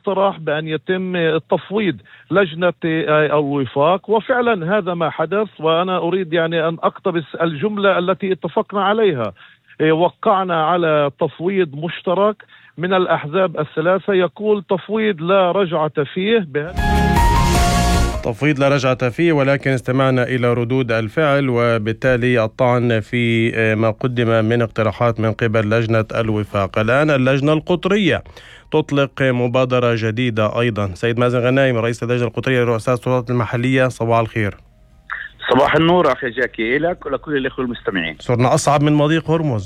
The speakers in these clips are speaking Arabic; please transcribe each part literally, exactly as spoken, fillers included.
اقترح بأن يتم التفويض لجنة الوفاق، وفعلا هذا ما حدث. وأنا أريد يعني أن أقتبس الجملة التي اتفقنا عليها. وقعنا على تفويض مشترك من الأحزاب الثلاثة يقول تفويض لا رجعة فيه. تفويض لا رجعة فيه، ولكن استمعنا إلى ردود الفعل وبالتالي الطعن في ما قدم من اقتراحات من قبل لجنة الوفاق. الآن اللجنة القطرية تطلق مبادرة جديدة أيضا. سيد مازن غنايم رئيس اللجنة القطرية لرؤساء السلطات المحلية، صباح الخير. صباح النور أخي جاكي، لك ولكل الأخوة المستمعين. صرنا أصعب من مضيق هرمز.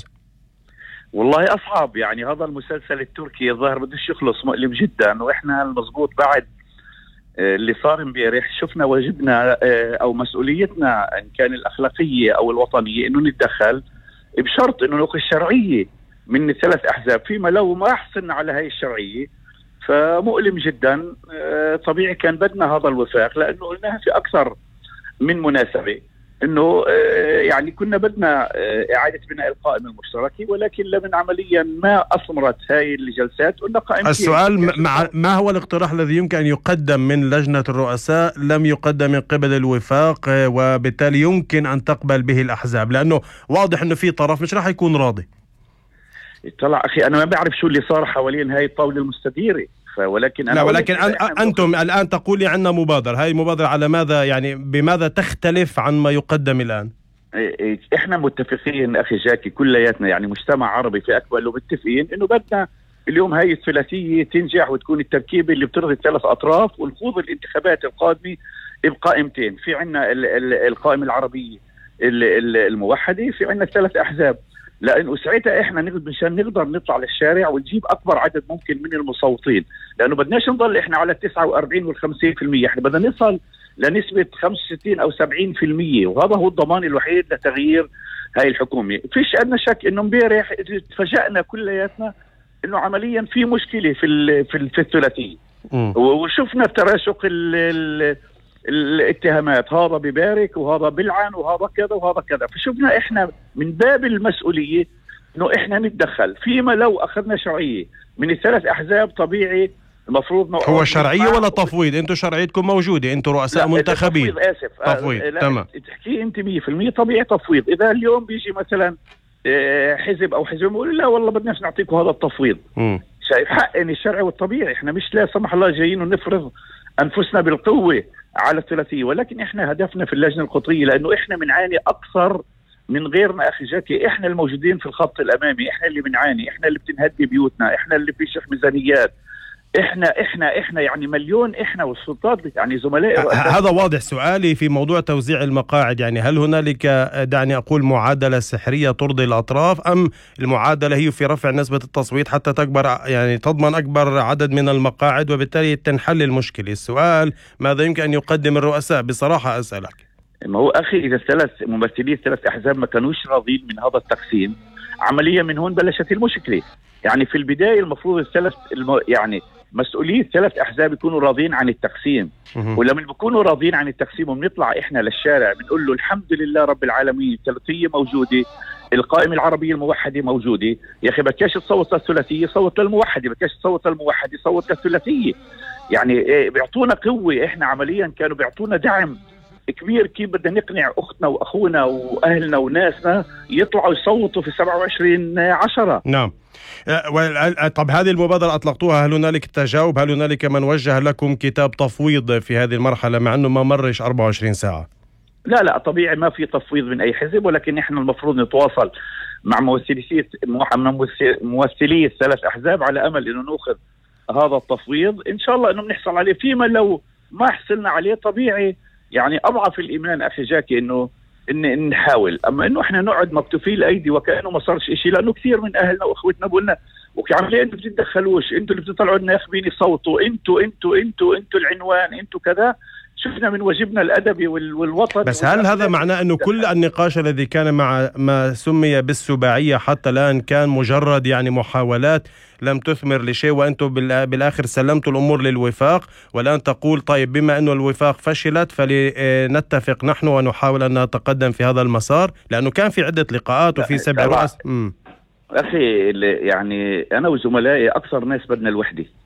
والله أصعب، يعني هذا المسلسل التركي الظاهر بدش يخلص، مؤلم جدا. وإحنا المضبوط بعد اللي صار امبارح شفنا واجبنا او مسؤوليتنا ان كان الاخلاقيه او الوطنيه انه نتدخل بشرط انه ناخذ الشرعيه من ثلاث احزاب، فيما لو ما حصلنا على هاي الشرعيه فمؤلم جدا. طبيعي كان بدنا هذا الوفاق، لانه قلناها في اكثر من مناسبه انه يعني كنا بدنا اعاده بناء القائمه المشتركه، ولكن لمن عمليا ما اثمرت هاي الجلسات قلنا قائمتين. السؤال مع ما هو الاقتراح الذي يمكن ان يقدم من لجنه الرؤساء لم يقدم من قبل الوفاق وبالتالي يمكن ان تقبل به الاحزاب؟ لانه واضح انه في طرف مش راح يكون راضي. طلع اخي انا ما بعرف شو اللي صار حوالين هاي الطاوله المستديره، ولكن أنا لا ولكن أن أنتم الآن تقولي عندنا مبادرة، هاي المبادرة على ماذا يعني بماذا تختلف عن ما يقدم الآن؟ إحنا متفقين أخي جاكي كلياتنا، يعني مجتمع عربي في أكمله متفقين إنه بدنا اليوم هاي الثلاثية تنجح وتكون التركيبة اللي بترضي الثلاث أطراف، ونخوض الانتخابات القادمة بقائمتين. في عنا القائمة العربية الموحدة، في عنا ثلاث أحزاب، لانه ساعتها احنا نقدر مشان نقدر نطلع للشارع ونجيب اكبر عدد ممكن من المصوتين، لانه بدناش نضل احنا على تسعة وأربعين والخمسين في المية، احنا بدنا نصل لنسبة خمسة وستين او سبعين في المية، وهذا هو الضمان الوحيد لتغيير هاي الحكومة. فيش عندنا شك انه امبارح تفاجأنا كلياتنا انه عمليا في مشكلة في في, في الثلاثية، وشفنا تراشق ال ال الاتهامات، هذا ببارك وهذا بلعن وهذا كذا وهذا كذا. فشفنا احنا من باب المسؤولية انه احنا نتدخل، فيما لو اخذنا شرعية من الثلاث احزاب طبيعي المفروض هو شرعية ولا تفويض؟ انتم شرعيتكم موجودة، انتم رؤساء منتخبين. تفويض اسف تفويض آه تمام. تحكي انت مية في المية طبيعي تفويض. اذا اليوم بيجي مثلا حزب او حزب يقول لا والله بدناش نعطيكم هذا التفويض، م. شايف حق ان الشرعي والطبيعي، احنا مش لا سمح الله جايين ونفرض انفسنا بالقوة على الثلاثية، ولكن احنا هدفنا في اللجنة القطرية لانه احنا بنعاني اكثر من غيرنا اخي جاكي، احنا الموجودين في الخط الامامي، احنا اللي بنعاني، احنا اللي بتنهدي بيوتنا، احنا اللي في شح ميزانيات، احنا احنا احنا يعني مليون احنا والسلطات يعني زملاء. هذا واضح. سؤالي في موضوع توزيع المقاعد، يعني هل هنالك دعني اقول معادله سحريه ترضي الاطراف، ام المعادله هي في رفع نسبه التصويت حتى تكبر يعني تضمن اكبر عدد من المقاعد وبالتالي تنحل المشكله؟ السؤال ماذا يمكن ان يقدم الرؤساء؟ بصراحه اسالك. ما هو اخي اذا الثلاث ممثلي الثلاث احزاب ما كانوش راضين من هذا التقسيم، عمليا من هون بلشت المشكله. يعني في البدايه المفروض الثلاث الم... يعني مسؤوليه الثلاث احزاب يكونوا راضين عن التقسيم، ولما بيكونوا راضين عن التقسيم وبنطلع احنا للشارع بنقول له الحمد لله رب العالمين الثلاثيه موجوده، القائمه العربيه الموحده موجوده، يا اخي بدكاش تصوت للثلاثيه صوت للموحده، بدكاش تصوت للموحده صوت للثلاثيه. يعني بيعطونا قوه، احنا عمليا كانوا بيعطونا دعم كبير. كيف بدنا نقنع اختنا واخونا واهلنا وناسنا يطلعوا يصوتوا في سبعة وعشرين عشرة؟ نعم. طب هذه المبادرة أطلقتوها، هل هنالك تجاوب؟ هل هنالك من وجه لكم كتاب تفويض في هذه المرحلة مع أنه ما مرش أربعة وعشرين ساعة؟ لا لا طبيعي ما في تفويض من أي حزب، ولكن نحن المفروض نتواصل مع ممثلي ممثلي الثلاث أحزاب على أمل أنه نأخذ هذا التفويض إن شاء الله أنه بنحصل عليه. فيما لو ما حصلنا عليه طبيعي يعني أضعف الإيمان أخي جاكي أنه إن نحاول، أما إنه إحنا نقعد مكتوفي الأيدي وكأنه ما صارش إشي، لأنه كثير من أهلنا وأخوتنا بقولنا وكعملية أنتوا بتتدخلوش، أنتوا اللي بتطلعوا لنا يخبين يصوتوا، أنتوا أنتوا أنتوا أنتوا العنوان، أنتوا كذا. شفنا من واجبنا الأدبي والوطن. بس هل هذا معناه أنه كل النقاش الذي كان مع ما سمي بالسباعية حتى الآن كان مجرد يعني محاولات لم تثمر لشيء، وأنتم بالآخر سلمتوا الأمور للوفاق، والآن تقول طيب بما أنه الوفاق فشلت فلنتفق نحن ونحاول أن نتقدم في هذا المسار؟ لأنه كان في عدة لقاءات وفي سبع رؤس. أخي يعني أنا وزملائي أكثر ناس بدنا الوحدة،